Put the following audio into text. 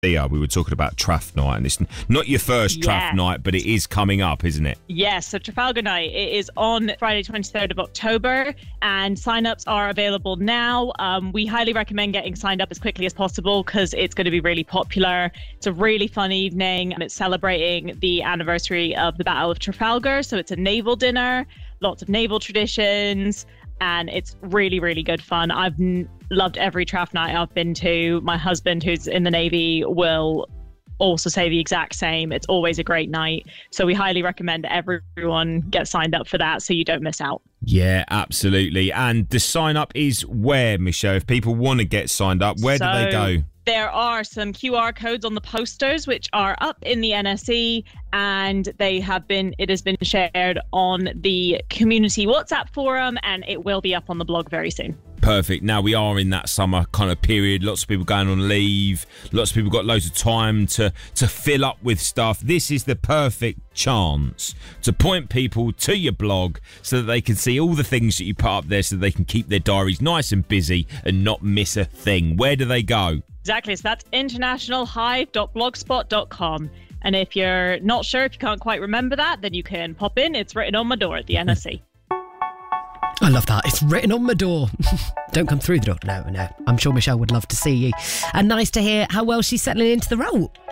Yeah, we were talking about Traff Night, and it's not your first Traff Night, but it is coming up, isn't it? Yes, so Trafalgar Night, it is on Friday 23rd of October, and sign-ups are available now. We highly recommend getting signed up as quickly as possible because it's going to be really popular. It's a really fun evening. It's celebrating the anniversary of the Battle of Trafalgar, so it's a naval dinner, lots of naval traditions, and it's really, really good fun. I've loved every Traff Night I've been to. My husband, who's in the Navy, will also say the exact same. It's always a great night. So we highly recommend everyone get signed up for that so you don't miss out. Yeah, absolutely. And the sign up is where, Michelle? If people want to get signed up, where do they go? There are some QR codes on the posters which are up in the NSE, and it has been shared on the community WhatsApp forum, and it will be up on the blog very soon. Perfect. Now we are in that summer kind of period. Lots of people going on leave. Lots of people got loads of time to fill up with stuff. This is the perfect chance to point people to your blog so that they can see all the things that you put up there so they can keep their diaries nice and busy and not miss a thing. Where do they go? Exactly. So that's internationalhive.blogspot.com. And if you're not sure, if you can't quite remember that, then you can pop in. It's written on my door at the NSE. I love that. It's written on my door. Don't come through the door. No. I'm sure Michelle would love to see you. And nice to hear how well she's settling into the role.